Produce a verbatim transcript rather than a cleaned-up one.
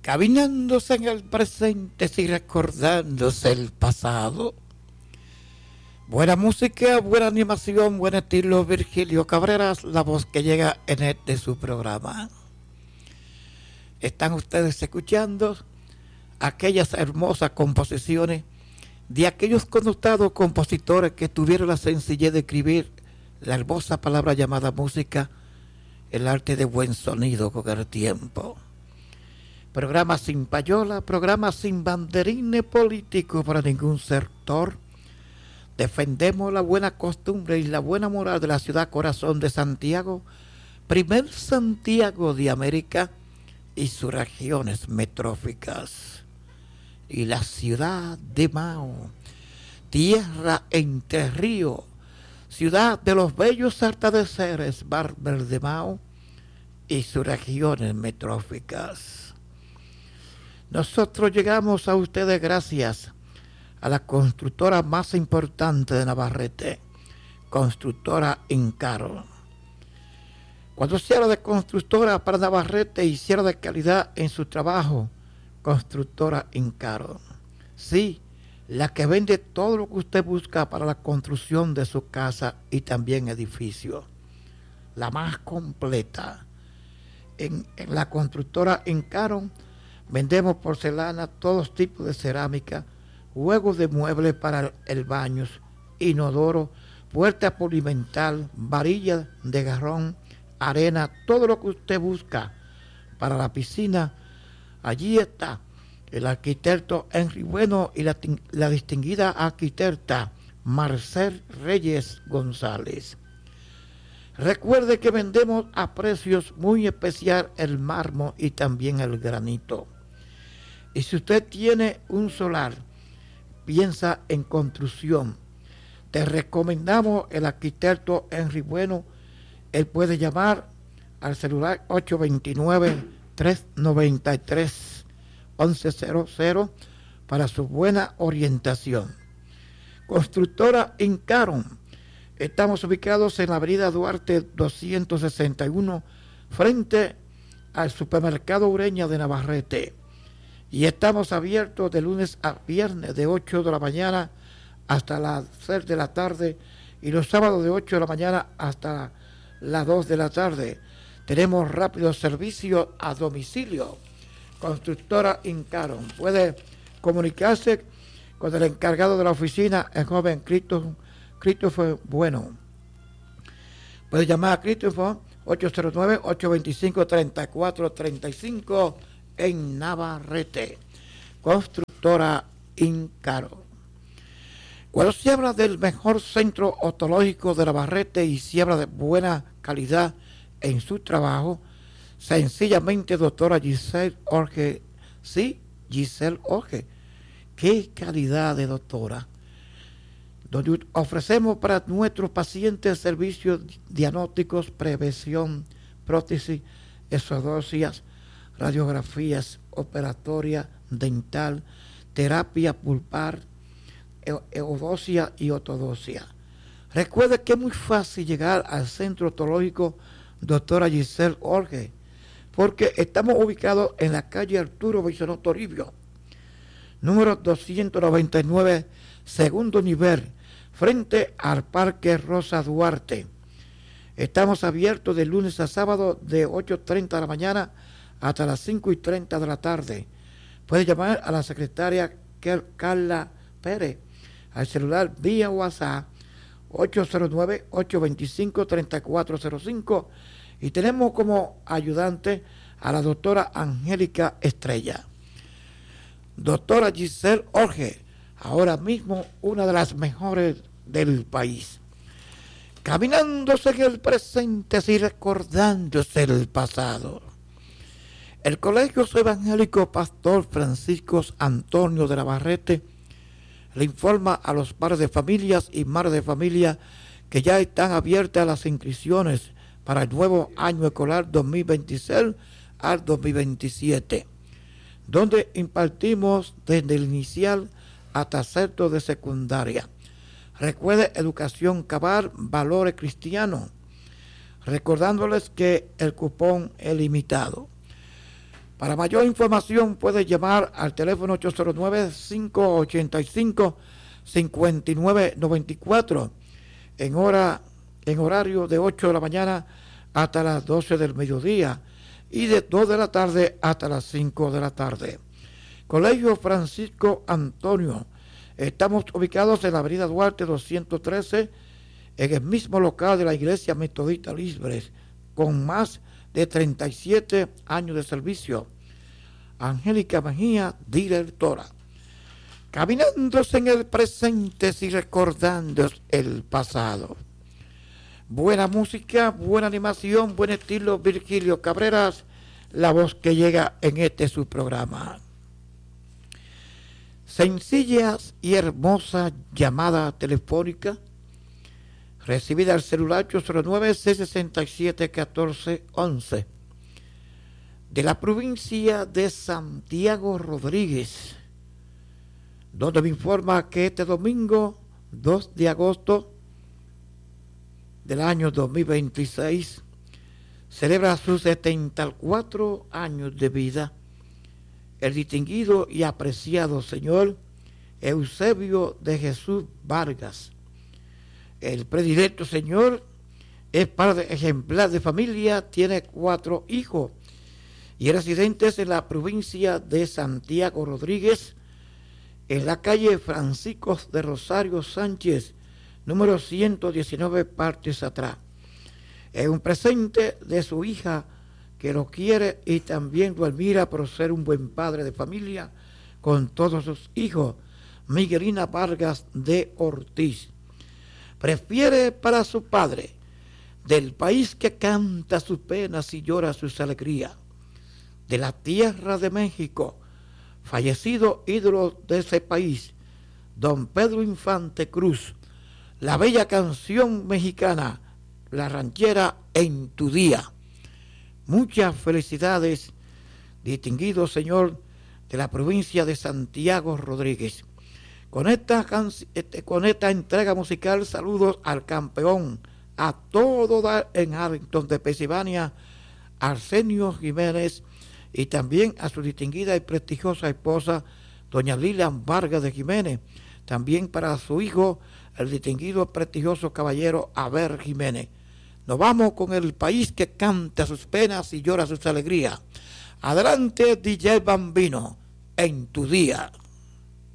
Caminándose en el presente y recordándose el pasado. Buena música, buena animación, buen estilo. Virgilio Cabreras, la voz que llega en este su programa. Están ustedes escuchando aquellas hermosas composiciones de aquellos connotados compositores que tuvieron la sencillez de escribir la hermosa palabra llamada música, el arte de buen sonido con el tiempo. Programa sin payola, programa sin banderines políticos para ningún sector. Defendemos la buena costumbre y la buena moral de la ciudad corazón de Santiago, primer Santiago de América y sus regiones metróficas. Y la ciudad de Mao, tierra entre ríos, ciudad de los bellos atardeceres, Barber de Mao y sus regiones metróficas. Nosotros llegamos a ustedes gracias a la constructora más importante de Navarrete, Constructora Incaro. Cuando se habla de constructora para Navarrete y se habla de calidad en su trabajo, Constructora Incaro. Sí, la que vende todo lo que usted busca para la construcción de su casa y también edificio. La más completa. En, en la Constructora Incaro vendemos porcelana, todos tipos de cerámica, juegos de muebles para el baño, inodoro, puerta polimental, varilla de jarrón, arena, todo lo que usted busca para la piscina. Allí está el arquitecto Henry Bueno y la, la distinguida arquitecta Marcel Reyes González. Recuerde que vendemos a precios muy especial el mármol y también el granito. Y si usted tiene un solar, piensa en construcción, te recomendamos el arquitecto Henry Bueno. Él puede llamar al celular ocho dos nueve, tres nueve tres, once cero cero para su buena orientación. Constructora Incaro. Estamos ubicados en la avenida Duarte doscientos sesenta y uno, frente al supermercado Ureña de Navarrete. Y estamos abiertos de lunes a viernes de ocho de la mañana hasta las seis de la tarde y los sábados de ocho de la mañana hasta las dos de la tarde. Tenemos rápido servicio a domicilio. Constructora Incaro. Puede comunicarse con el encargado de la oficina, el joven Christopher Bueno. Puede llamar a Christopher ocho cero nueve, ocho dos cinco, tres cuatro tres cinco en Navarrete. Constructora Incaro. Cuando se habla del mejor centro odontológico de Navarrete y se habla de buena calidad en su trabajo, sencillamente doctora Giselle Orge. Sí, Giselle Orge. Qué calidad de doctora. Donde ofrecemos para nuestros pacientes servicios diagnósticos, prevención, prótesis, exodocias, radiografías, operatoria, dental, terapia pulpar, eodosia y ortodoncia. Recuerde que es muy fácil llegar al centro odontológico doctora Giselle Orge, porque estamos ubicados en la calle Arturo Bisonó Toribio, número doscientos noventa y nueve, segundo nivel, frente al Parque Rosa Duarte. Estamos abiertos de lunes a sábado de ocho y media de la mañana hasta las cinco y treinta de la tarde. Puede llamar a la secretaria Carla Pérez al celular vía WhatsApp ocho cero nueve, ocho dos cinco, tres cuatro cero cinco y tenemos como ayudante a la doctora Angélica Estrella. Doctora Giselle Orge, ahora mismo una de las mejores del país. Caminándose en el presente y recordándose el pasado. El Colegio Evangélico Pastor Francisco Antonio de Navarrete le informa a los padres de familias y madres de familia que ya están abiertas las inscripciones para el nuevo año escolar dos mil veintiséis al dos mil veintisiete, donde impartimos desde el inicial hasta sexto de secundaria. Recuerde educación cabal, valores cristianos, recordándoles que el cupón es limitado. Para mayor información puede llamar al teléfono ocho cero nueve, cinco ocho cinco, cinco nueve nueve cuatro en hora en horario de ocho de la mañana hasta las doce del mediodía y de dos de la tarde hasta las cinco de la tarde. Colegio Francisco Antonio. Estamos ubicados en la avenida Duarte doscientos trece, en el mismo local de la Iglesia Metodista Libres, con más de treinta y siete años de servicio. Angélica Mejía, directora. Caminándose en el presente y recordando el pasado. Buena música, buena animación, buen estilo. Virgilio Cabreras, la voz que llega en este su programa. Sencillas y hermosa llamada telefónica recibida al celular ocho cero nueve, seis seis siete, uno cuatro uno uno de la provincia de Santiago Rodríguez, donde me informa que este domingo dos de agosto del año dos mil veintiséis celebra sus setenta y cuatro años de vida el distinguido y apreciado señor Eusebio de Jesús Vargas. El predilecto señor es padre ejemplar de familia, tiene cuatro hijos y residentes en la provincia de Santiago Rodríguez, en la calle Francisco de Rosario Sánchez, número ciento diecinueve, partes atrás. Es un presente de su hija que lo quiere y también lo admira por ser un buen padre de familia con todos sus hijos, Miguelina Vargas de Ortiz. Prefiere para su padre, del país que canta sus penas y llora sus alegrías, de la tierra de México, fallecido ídolo de ese país, don Pedro Infante Cruz, la bella canción mexicana, la ranchera En tu Día. Muchas felicidades, distinguido señor de la provincia de Santiago Rodríguez. Con esta, con esta entrega musical, saludos al campeón, a todo dar en Arlington de Pensilvania, Arsenio Jiménez, y también a su distinguida y prestigiosa esposa, doña Lilian Vargas de Jiménez. También para su hijo, el distinguido y prestigioso caballero Aber Jiménez. Nos vamos con el país que canta sus penas y llora sus alegrías. Adelante, D J Bambino, En tu Día.